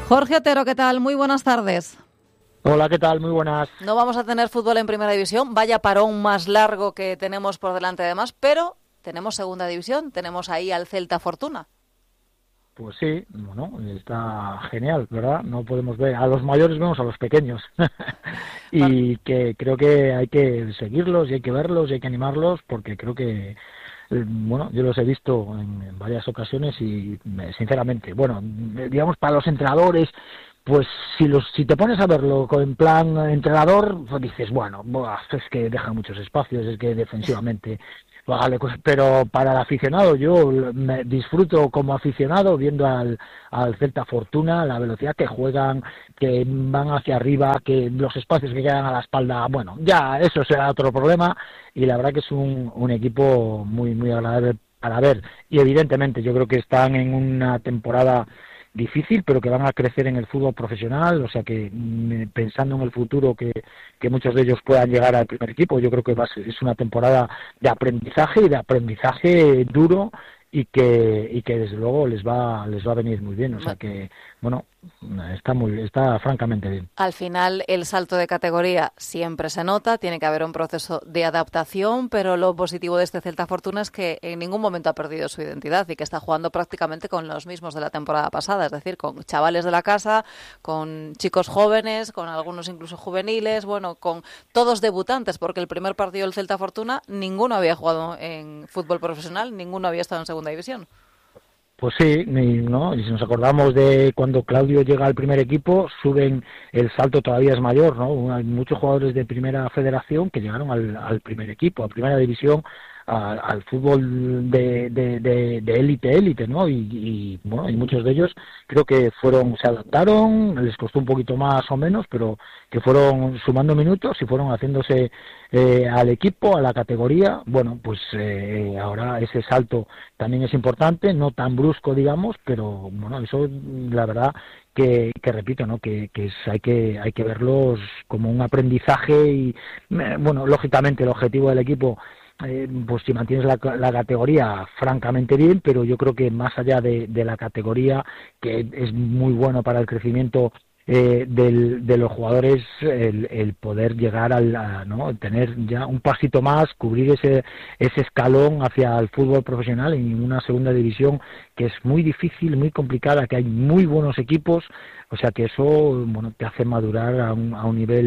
Jorge Otero, ¿qué tal? Muy buenas tardes. Hola, ¿qué tal? Muy buenas. No vamos a tener fútbol en Primera División, vaya parón más largo que tenemos por delante además, pero tenemos Segunda División, tenemos ahí al Celta Fortuna. Pues sí, bueno, está genial, ¿verdad? No podemos ver a los mayores, vemos a los pequeños. Y que creo que hay que seguirlos y hay que verlos y hay que animarlos porque creo que, bueno, yo los he visto en varias ocasiones y sinceramente, bueno, digamos para los entrenadores, pues si te pones a verlo en plan entrenador, pues dices, bueno, buah, es que deja muchos espacios, es que defensivamente vale, pero para el aficionado, yo me disfruto como aficionado viendo al Celta Fortuna, la velocidad que juegan, que van hacia arriba, que los espacios que quedan a la espalda, bueno, ya eso será otro problema, y la verdad que es un equipo muy agradable para ver, y evidentemente yo creo que están en una temporada difícil, pero que van a crecer en el fútbol profesional, o sea que pensando en el futuro que muchos de ellos puedan llegar al primer equipo, yo creo que es una temporada de aprendizaje y de aprendizaje duro y que desde luego les va a venir muy bien, o sea que bueno, está francamente bien. Al final el salto de categoría siempre se nota, tiene que haber un proceso de adaptación, pero lo positivo de este Celta Fortuna es que en ningún momento ha perdido su identidad y que está jugando prácticamente con los mismos de la temporada pasada, es decir, con chavales de la casa, con chicos jóvenes, con algunos incluso juveniles, bueno, con todos debutantes, porque el primer partido del Celta Fortuna ninguno había jugado en fútbol profesional, ninguno había estado en Segunda División. Pues sí, ¿no? Y si nos acordamos de cuando Claudio llega al primer equipo, el salto todavía es mayor, ¿no? Hay muchos jugadores de primera federación que llegaron al primer equipo, a primera división, al fútbol de élite, ¿no? Y bueno, y muchos de ellos creo que se adaptaron, les costó un poquito más o menos, pero que fueron sumando minutos y fueron haciéndose al equipo, a la categoría. Bueno, pues ahora ese salto también es importante, no tan brusco, digamos, pero bueno, eso la verdad que repito, ¿no? Que hay que verlos como un aprendizaje y bueno, lógicamente el objetivo del equipo, pues si mantienes la categoría francamente bien, pero yo creo que más allá de la categoría, que es muy bueno para el crecimiento de los jugadores, el poder llegar ¿no? Tener ya un pasito más, cubrir ese escalón hacia el fútbol profesional en una segunda división que es muy difícil, muy complicada, que hay muy buenos equipos, o sea que eso, bueno, te hace madurar a un nivel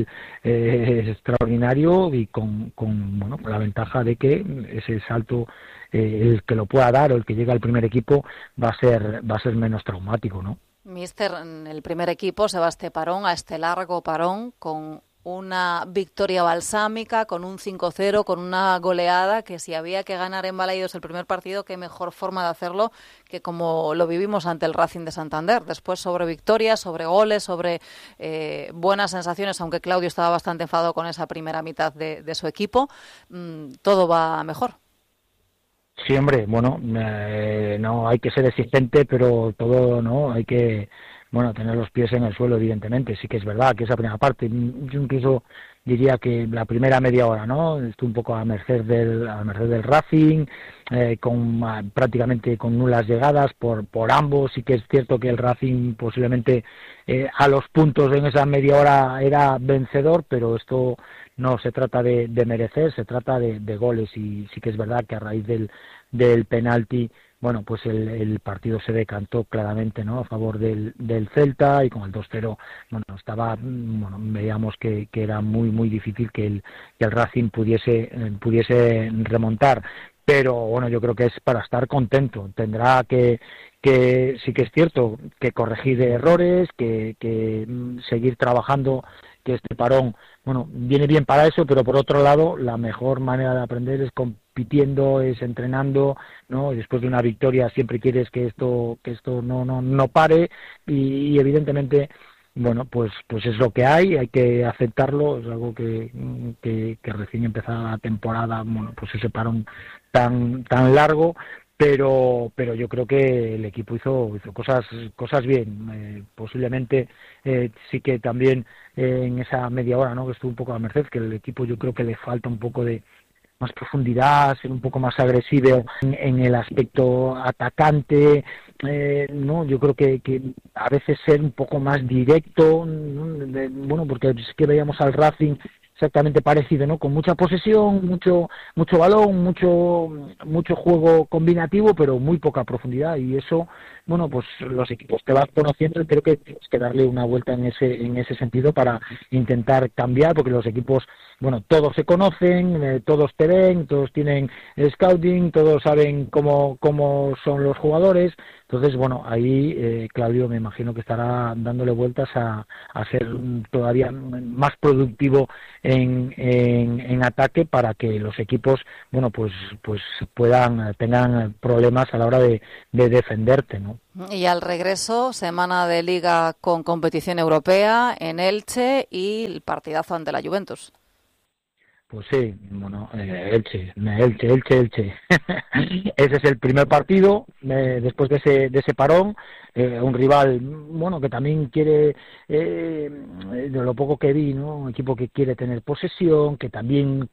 extraordinario y con la ventaja de que ese salto, el que lo pueda dar o el que llega al primer equipo va a ser menos traumático, ¿no? Míster, en el primer equipo se va a este largo parón con una victoria balsámica, con un 5-0, con una goleada que si había que ganar en Balaídos el primer partido, qué mejor forma de hacerlo que como lo vivimos ante el Racing de Santander. Después sobre victorias, sobre goles, sobre buenas sensaciones, aunque Claudio estaba bastante enfadado con esa primera mitad de su equipo, todo va mejor. Sí, hombre, bueno, no hay que ser exigente, pero todo, ¿no? Hay que, bueno, tener los pies en el suelo, evidentemente. Sí que es verdad que esa primera parte, yo incluso diría que la primera media hora, ¿no? Estuvo un poco a merced del Racing, prácticamente con nulas llegadas por ambos. Sí que es cierto que el Racing posiblemente a los puntos en esa media hora era vencedor, pero esto no se trata de merecer, se trata de goles, y sí que es verdad que a raíz del penalti, bueno, pues el partido se decantó claramente, ¿no? A favor del Celta, y con el 2-0, bueno, veíamos que era muy difícil que el Racing pudiese remontar, pero bueno, yo creo que es para estar contento. Tendrá que sí que es cierto que corregir errores, que seguir trabajando, que este parón, bueno, viene bien para eso, pero por otro lado, la mejor manera de aprender es compitiendo, es entrenando, ¿no? Y después de una victoria siempre quieres que esto no pare, y evidentemente, bueno, pues es lo que hay que aceptarlo. Es algo que recién empezada la temporada, bueno, pues ese parón tan largo, pero yo creo que el equipo hizo cosas bien. Posiblemente sí que también en esa media hora, ¿no? Que estuvo un poco a merced, que el equipo yo creo que le falta un poco de más profundidad, ser un poco más agresivo en el aspecto atacante, no, yo creo que a veces ser un poco más directo, bueno, porque es que veíamos al Racing exactamente parecido, ¿no? Con mucha posesión, mucho balón, mucho juego combinativo, pero muy poca profundidad, y eso, bueno, pues los equipos te vas conociendo, y creo que tienes que darle una vuelta en ese sentido para intentar cambiar, porque los equipos, bueno, todos se conocen, todos te ven, todos tienen scouting, todos saben cómo son los jugadores. Entonces, bueno, ahí Claudio me imagino que estará dándole vueltas a ser todavía más productivo en ataque, para que los equipos, bueno, pues tengan problemas a la hora de defenderte, ¿no? Y al regreso, semana de Liga con competición europea en Elche y el partidazo ante la Juventus. Pues sí, bueno, Elche. Ese es el primer partido después de ese parón, un rival, bueno, que también quiere, de lo poco que vi, ¿no? Un equipo que quiere tener posesión, que también